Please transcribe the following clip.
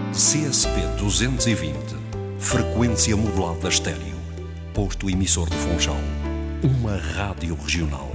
CSP-220, frequência modulada estéreo, posto emissor de Funchal, uma rádio regional.